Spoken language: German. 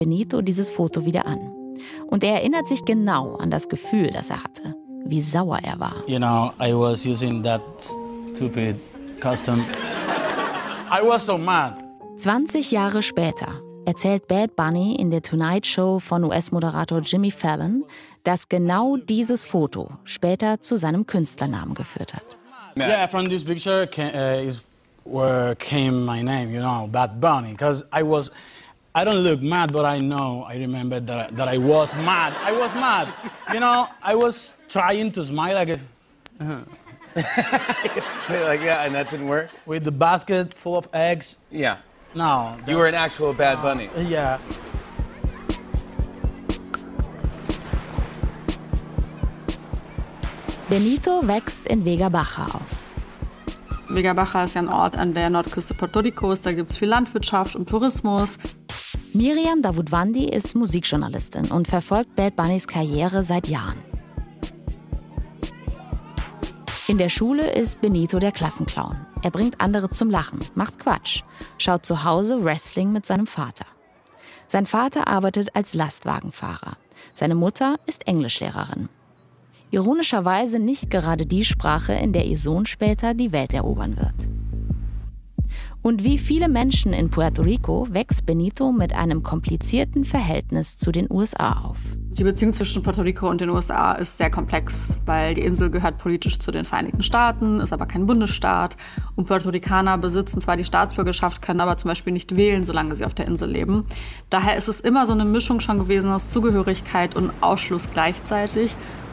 Benito dieses Foto wieder an. Und er erinnert sich genau an das Gefühl, das er hatte, wie sauer er war. You know, I was using that stupid costume. I was so mad. 20 Jahre später erzählt Bad Bunny in der Tonight Show von US-Moderator Jimmy Fallon, dass genau dieses Foto später zu seinem Künstlernamen geführt hat. Yeah, from this picture is where came my name, you know, Bad Bunny, because I don't look mad, but I remember that I was mad. I was mad. You know, I was trying to smile like Like, yeah, and that didn't work? with the basket full of eggs. Yeah. No. You were an actual Bad Bunny. Yeah. Benito wächst in Vega Baja auf. Vega Baja ist ja ein Ort an der Nordküste Puerto Ricos. Da gibt es viel Landwirtschaft und Tourismus. Miriam Davutwandi ist Musikjournalistin und verfolgt Bad Bunnys Karriere seit Jahren. In der Schule ist Benito der Klassenclown. Er bringt andere zum Lachen, macht Quatsch, schaut zu Hause Wrestling mit seinem Vater. Sein Vater arbeitet als Lastwagenfahrer. Seine Mutter ist Englischlehrerin. Ironischerweise nicht gerade die Sprache, in der ihr Sohn später die Welt erobern wird. Und wie viele Menschen in Puerto Rico wächst Benito mit einem komplizierten Verhältnis zu den USA auf. Die Beziehung zwischen Puerto Rico und den USA ist sehr komplex, weil die Insel gehört politisch zu den Vereinigten Staaten, ist aber kein Bundesstaat. Und Puerto Ricaner besitzen zwar die Staatsbürgerschaft, können aber zum Beispiel nicht wählen, solange sie auf der Insel leben. Daher ist es immer so eine Mischung schon gewesen aus Zugehörigkeit und Ausschluss gleichzeitig.